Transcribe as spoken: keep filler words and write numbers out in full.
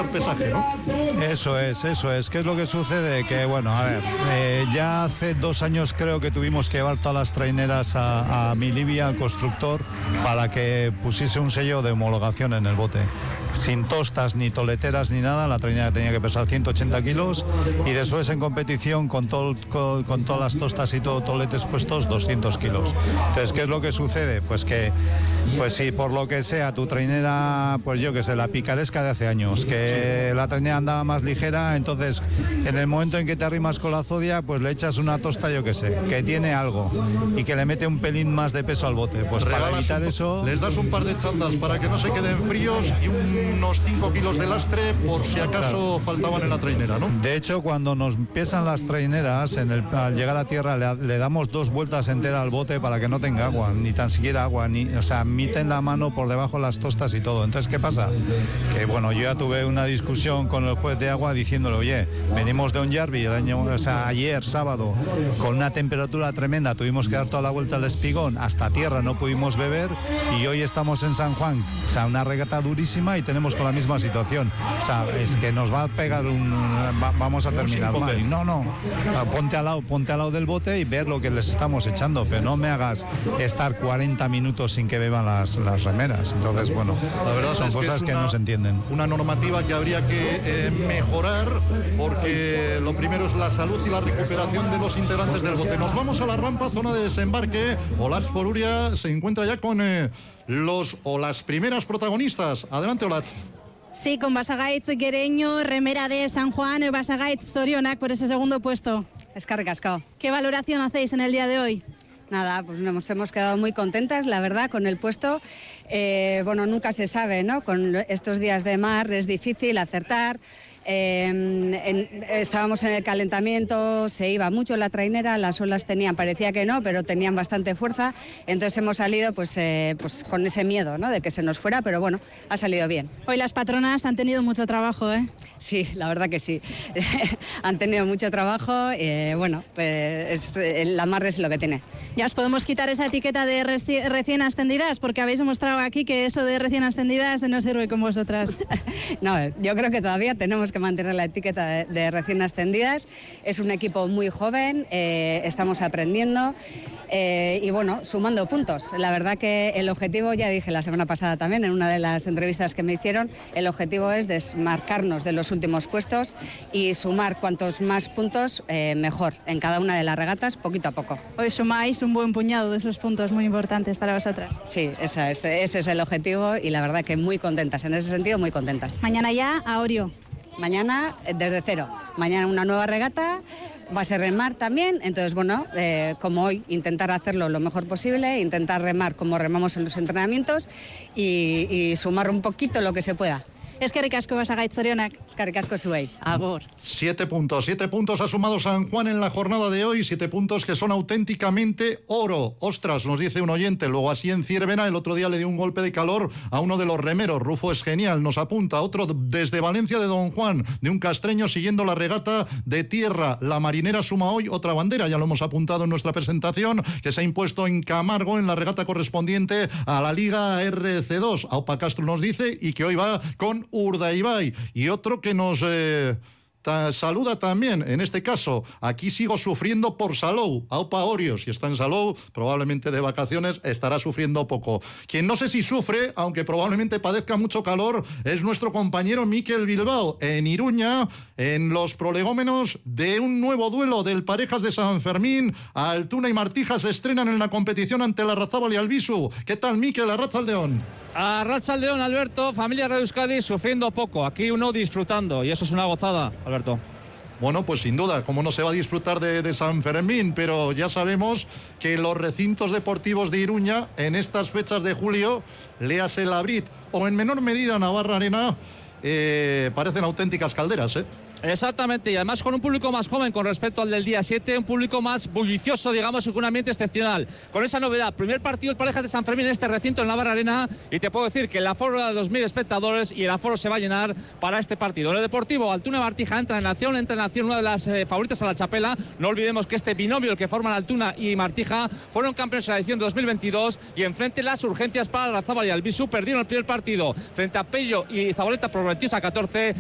pesaje, ¿no? Eso es, eso es. ¿Qué es lo que sucede? Que bueno, a ver, eh, ya hace dos años creo que tuvimos que llevar todas las traineras a, a Milibia, al constructor, para que pusiese un sello de homologación en el bote. Sin tostas, ni toleteras, ni nada, la trainera tenía que pesar ciento ochenta kilos y después en competición con, todo, con, con todas las tostas y todo toletes puestos, doscientos kilos. Entonces, ¿qué es lo que sucede? Pues que, pues si por lo que sea tu trainera, pues yo que sé, la picaresca de hace años, que la trainera andaba más ligera, entonces en el momento en que te arrimas con la zodia, pues le echas una tosta, yo que sé, que tiene algo y que le mete un pelín más de peso al bote. Pues Regalas para evitar un, eso... Les das un par de chandas para que no se queden fríos y unos cinco kilos de lastre por si acaso claro. faltaban en la trainera, ¿no? De hecho, cuando nos pesan las traineras, en el, al llegar a tierra le, le damos dos vueltas enteras al bote para que no tenga agua, ni tan siquiera agua, ni, o sea, meten la mano por debajo de las tostas y todo. Entonces, ¿qué pasa? Que bueno, yo ya tuve una discusión con el juez de agua diciéndole, oye, venimos de un Yarbi el año, o sea, ayer, sábado, con una temperatura tremenda, tuvimos que dar toda la vuelta al espigón, hasta tierra no pudimos beber, y hoy estamos en San Juan, o sea, una regata durísima y tenemos con la misma situación. O sea, es que nos va a pegar un... Va, vamos a terminar mal. No, no. Ponte al lado, ponte al lado del bote y ver lo que les estamos echando, pero no me hagas estar cuarenta minutos sin que beban las, las remeras. Entonces, bueno, la verdad son es cosas que, es que una, no se entienden. Una normativa que habría que eh, mejorar, porque lo primero es la salud y la recuperación de los integrantes del bote. Nos vamos a la rampa, zona de desembarque. Olatz Foruria se encuentra ya con eh, los o las primeras protagonistas. Adelante, Olatz. Sí, con Basagaitz Guereño, remera de San Juan, Basagaitz Zorionak por ese segundo puesto. Eskerrik asko. ¿Qué valoración hacéis en el día de hoy? Nada, pues nos hemos quedado muy contentas, la verdad, con el puesto. Eh, bueno, nunca se sabe, ¿no? Con estos días de mar es difícil acertar. Eh, en, estábamos en el calentamiento, se iba mucho la trainera, las olas tenían, parecía que no, pero tenían bastante fuerza, entonces hemos salido pues, eh, pues con ese miedo, ¿no? De que se nos fuera, pero bueno, ha salido bien. Hoy las patronas han tenido mucho trabajo, ¿eh? Sí, la verdad que sí, han tenido mucho trabajo, eh, bueno, pues es, la mar es lo que tiene. Ya os podemos quitar esa etiqueta de reci- recién ascendidas, porque habéis demostrado aquí que eso de recién ascendidas no sirve con vosotras. No, yo creo que todavía tenemos que mantener la etiqueta de, de recién ascendidas. Es un equipo muy joven, eh, estamos aprendiendo eh, y bueno, sumando puntos. La verdad que el objetivo, ya dije la semana pasada también en una de las entrevistas que me hicieron, el objetivo es desmarcarnos de los últimos puestos y sumar cuantos más puntos eh, mejor en cada una de las regatas, poquito a poco. Hoy sumáis un buen puñado de esos puntos muy importantes para vosotras. Sí, esa es, ese es el objetivo y la verdad que muy contentas, en ese sentido muy contentas. Mañana ya a Orio. Mañana desde cero, mañana una nueva regata, va a ser remar también, entonces bueno, eh, como hoy, intentar hacerlo lo mejor posible, intentar remar como remamos en los entrenamientos y, y sumar un poquito lo que se pueda. Eskerrik asko Basagaitz Zorionak. Eskerrik asko zuei. Agur. Siete puntos, siete puntos ha sumado San Juan en la jornada de hoy, siete puntos que son auténticamente oro. Ostras, nos dice un oyente, luego así en Ciervena, el otro día le dio un golpe de calor a uno de los remeros, Rufo es genial, nos apunta, otro desde Valencia de Don Juan, de un castreño siguiendo la regata de tierra, la marinera suma hoy otra bandera, ya lo hemos apuntado en nuestra presentación, que se ha impuesto en Camargo en la regata correspondiente a la Liga R C dos, Aupa Castro nos dice, y que hoy va con Urdaibai, y otro que nos eh, ta, saluda también, en este caso, aquí sigo sufriendo por Salou, Aupa Orio, si está en Salou, probablemente de vacaciones, estará sufriendo poco. Quien no sé si sufre, aunque probablemente padezca mucho calor, es nuestro compañero Mikel Bilbao, en Iruña, en los prolegómenos de un nuevo duelo del Parejas de San Fermín. Altuna y Martija se estrenan en la competición ante la Larrazábal y Albisu. ¿Qué tal, Mikel? Arratsaldeon. Arratsaldeon, Alberto, familia Radio Euskadi sufriendo poco, aquí uno disfrutando, y eso es una gozada, Alberto. Bueno, pues sin duda, como no se va a disfrutar de, de San Fermín, pero ya sabemos que los recintos deportivos de Iruña, en estas fechas de julio, léase Labrit, o en menor medida Navarra Arena, eh, parecen auténticas calderas, ¿eh? Exactamente, y además con un público más joven con respecto al del día siete, un público más bullicioso, digamos, y con un ambiente excepcional. Con esa novedad, primer partido de Parejas de San Fermín en este recinto en Navarra Arena, y te puedo decir que el aforo era de dos mil espectadores y el aforo se va a llenar para este partido. En el deportivo, Altuna Martija entra en acción, entra en acción una de las eh, favoritas a la chapela. No olvidemos que este binomio, el que forman Altuna y Martija, fueron campeones en la edición dos mil veintidós, y enfrente las urgencias para Larrazábal y Albisu. Perdieron el primer partido frente a Pello y Zabaleta por veintiocho a catorce.